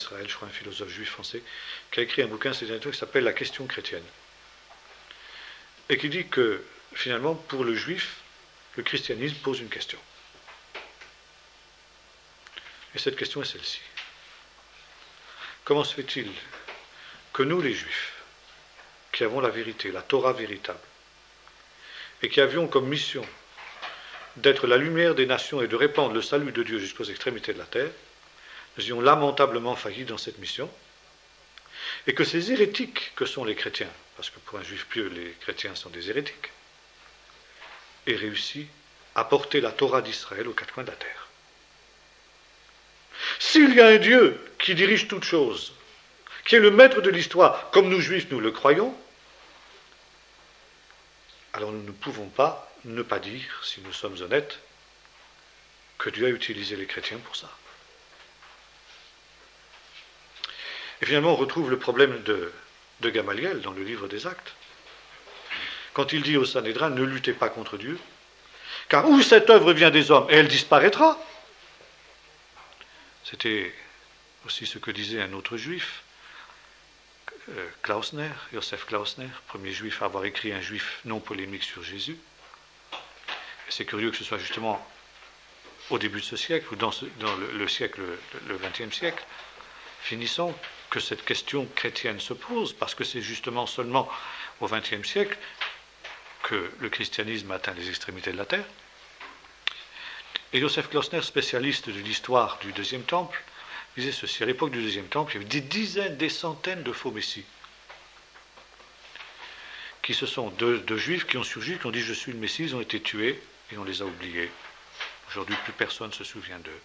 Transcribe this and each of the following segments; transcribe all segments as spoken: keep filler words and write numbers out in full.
Israël, je crois un philosophe juif français, qui a écrit un bouquin ces derniers temps qui s'appelle La question chrétienne. Et qui dit que, finalement, pour le juif, le christianisme pose une question. Et cette question est celle-ci. Comment se fait-il que nous, les juifs, qui avons la vérité, la Torah véritable, et qui avions comme mission d'être la lumière des nations et de répandre le salut de Dieu jusqu'aux extrémités de la terre, nous ayons lamentablement failli dans cette mission, et que ces hérétiques que sont les chrétiens, parce que pour un juif pieux, les chrétiens sont des hérétiques, aient réussi à porter la Torah d'Israël aux quatre coins de la terre. S'il y a un Dieu qui dirige toutes choses, qui est le maître de l'histoire, comme nous juifs nous le croyons, alors nous ne pouvons pas ne pas dire, si nous sommes honnêtes, que Dieu a utilisé les chrétiens pour ça. Et finalement, on retrouve le problème de, de Gamaliel dans le livre des Actes. Quand il dit au Sanhédrin, ne luttez pas contre Dieu, car où cette œuvre vient des hommes, et elle disparaîtra. C'était aussi ce que disait un autre juif, Klausner, Joseph Klausner, premier juif à avoir écrit un juif non polémique sur Jésus. Et c'est curieux que ce soit justement au début de ce siècle, ou dans, ce, dans le, le siècle, le vingtième siècle, finissons, que cette question chrétienne se pose, parce que c'est justement seulement au vingtième siècle que le christianisme atteint les extrémités de la terre. Et Joseph Klausner, spécialiste de l'histoire du deuxième temple, disait ceci: à l'époque du deuxième temple, il y avait des dizaines, des centaines de faux messies, qui se sont de, de juifs qui ont surgi, qui ont dit je suis le Messie, ils ont été tués et on les a oubliés. Aujourd'hui, plus personne ne se souvient d'eux.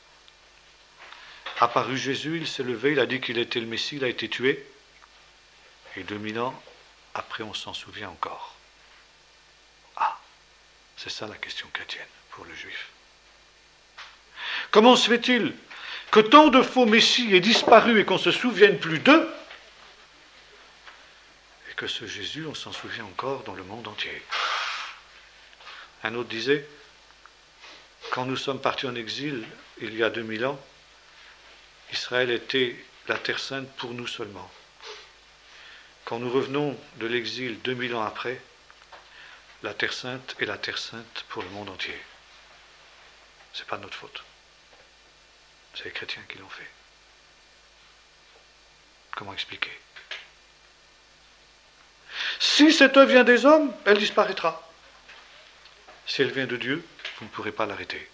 Apparu Jésus, il s'est levé, il a dit qu'il était le Messie, il a été tué, et deux mille ans après, on s'en souvient encore. Ah, c'est ça la question chrétienne pour le juif. Comment se fait-il que tant de faux messies aient disparu et qu'on ne se souvienne plus d'eux, et que ce Jésus, on s'en souvient encore dans le monde entier? Un autre disait, quand nous sommes partis en exil, il y a deux mille ans, Israël était la terre sainte pour nous seulement. Quand nous revenons de l'exil deux mille ans après, la terre sainte est la terre sainte pour le monde entier. Ce n'est pas de notre faute. C'est les chrétiens qui l'ont fait. Comment expliquer? Si cette œuvre vient des hommes, elle disparaîtra. Si elle vient de Dieu, vous ne pourrez pas l'arrêter.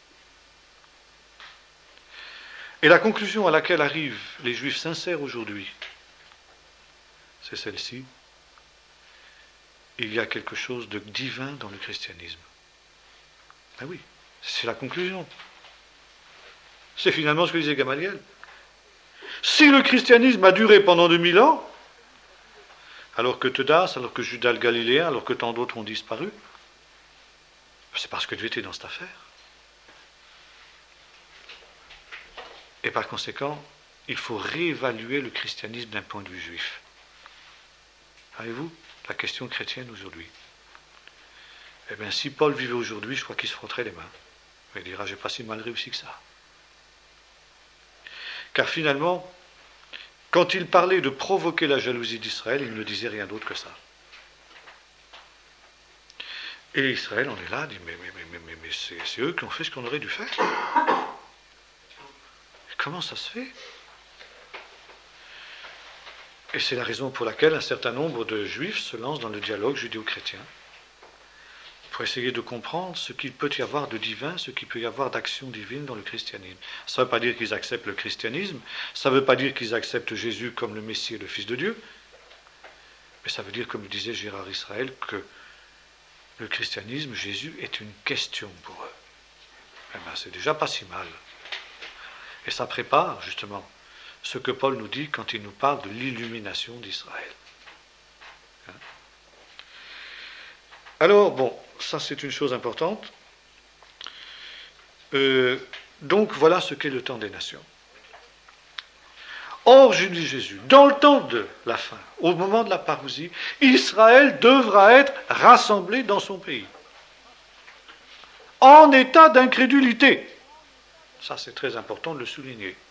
Et la conclusion à laquelle arrivent les Juifs sincères aujourd'hui, c'est celle-ci. Il y a quelque chose de divin dans le christianisme. Ben oui, c'est la conclusion. C'est finalement ce que disait Gamaliel. Si le christianisme a duré pendant deux mille ans, alors que Teudas, alors que Judas le Galiléen, alors que tant d'autres ont disparu, c'est parce que Dieu était dans cette affaire. Et par conséquent, il faut réévaluer le christianisme d'un point de vue juif. Savez-vous, la question chrétienne aujourd'hui. Eh bien, si Paul vivait aujourd'hui, je crois qu'il se frotterait les mains. Il dira, j'ai pas si mal réussi que ça. Car finalement, quand il parlait de provoquer la jalousie d'Israël, il ne disait rien d'autre que ça. Et Israël, on est là, dit, mais, mais, mais, mais, mais, mais c'est, c'est eux qui ont fait ce qu'on aurait dû faire. Comment ça se fait? Et c'est la raison pour laquelle un certain nombre de juifs se lancent dans le dialogue judéo-chrétien pour essayer de comprendre ce qu'il peut y avoir de divin, ce qu'il peut y avoir d'action divine dans le christianisme. Ça ne veut pas dire qu'ils acceptent le christianisme, ça ne veut pas dire qu'ils acceptent Jésus comme le Messie et le Fils de Dieu, mais ça veut dire, comme le disait Gérard Israël, que le christianisme, Jésus, est une question pour eux. Eh bien, c'est déjà pas si mal. Et ça prépare, justement, ce que Paul nous dit quand il nous parle de l'illumination d'Israël. Hein? Alors, bon, ça c'est une chose importante. Euh, donc, voilà ce qu'est le temps des nations. Or, je dis Jésus, dans le temps de la fin, au moment de la parousie, Israël devra être rassemblé dans son pays, en état d'incrédulité. Ça, c'est très important de le souligner.